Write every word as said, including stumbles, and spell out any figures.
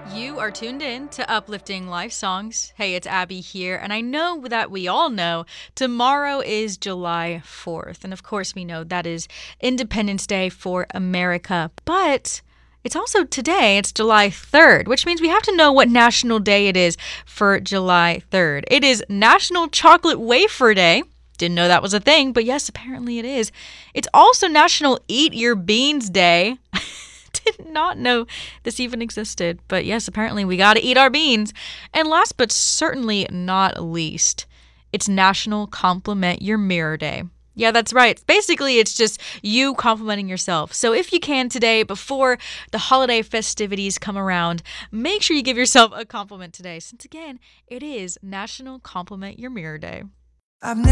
You are tuned in to Uplifting Life Songs. Hey, it's Abby here, and I know that we all know tomorrow is July fourth. And of course, we know that is Independence Day for America. But it's also today, it's July third, which means we have to know what national day it is for July third. It is National Chocolate Wafer Day. Didn't know that was a thing, but yes, apparently it is. It's also National Eat Your Beans Day. Did not know this even existed, but yes, apparently we gotta eat our beans. And last but certainly not least, it's National Compliment Your Mirror Day. Yeah, that's right. Basically, it's just you complimenting yourself. So if you can today, before the holiday festivities come around, make sure you give yourself a compliment today, since again, it is National Compliment Your Mirror Day. I've